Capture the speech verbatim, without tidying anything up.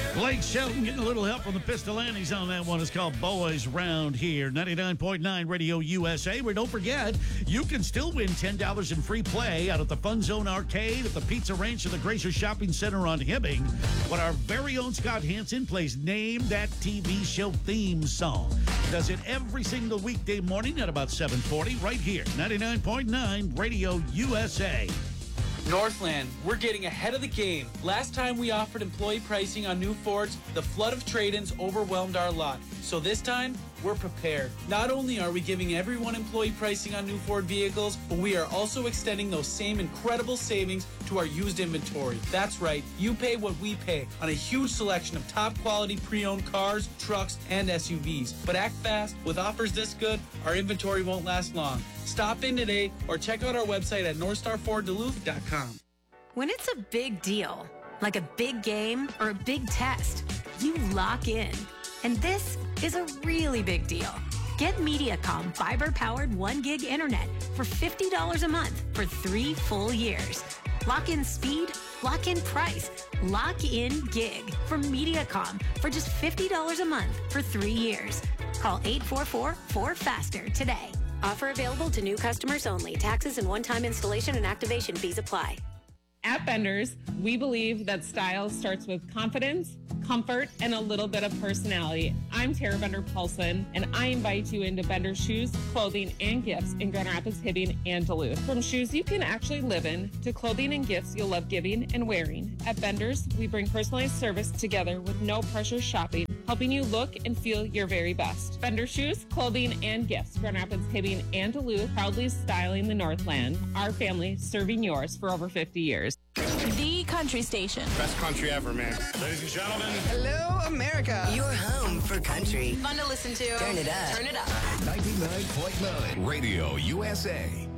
Blake Shelton getting a little help from the Pistolantes on that one. It's called Boys Round Here. ninety-nine point nine Radio U S A. Where don't forget, you can still win ten dollars in free play out at the Fun Zone Arcade, at the Pizza Ranch, and the Gracious Shopping Center on Hibbing, when our very own Scott Hansen plays Name That T V Show theme song. Does it every single weekday morning at about seven forty right here. ninety-nine point nine Radio U S A. Northland, we're getting ahead of the game. Last time we offered employee pricing on new Fords, the flood of trade-ins overwhelmed our lot. So this time, we're prepared. Not only are we giving everyone employee pricing on new Ford vehicles, but we are also extending those same incredible savings to our used inventory. That's right, you pay what we pay on a huge selection of top quality pre-owned cars, trucks, and S U Vs. But act fast, with offers this good, our inventory won't last long. Stop in today or check out our website at north star ford duluth dot com. When it's a big deal, like a big game or a big test, you lock in. And this is a really big deal. Get MediaCom fiber-powered one gig internet for fifty dollars a month for three full years. Lock in speed, lock in price, lock in gig from MediaCom for just fifty dollars a month for three years. Call eight four four, four faster today. Offer available to new customers only. Taxes and one-time installation and activation fees apply. At Benders, we believe that style starts with confidence, comfort, and a little bit of personality. I'm Tara Bender-Paulson, and I invite you into Benders shoes, clothing, and gifts in Grand Rapids, Hibbing, and Duluth. From shoes you can actually live in to clothing and gifts you'll love giving and wearing. At Benders, we bring personalized service together with no pressure shopping, helping you look and feel your very best. Benders shoes, clothing, and gifts. Grand Rapids, Hibbing, and Duluth, proudly styling the Northland. Our family serving yours for over fifty years. The country station. Best country ever, man. Ladies and gentlemen. Hello, America. Your home for country. Fun to listen to. Turn it up. Turn it up. ninety-nine point nine Radio U S A.